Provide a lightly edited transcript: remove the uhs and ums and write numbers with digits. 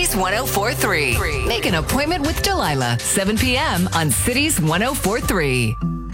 Cities 1043. Make an appointment with Delilah, 7 p.m. on Cities 1043.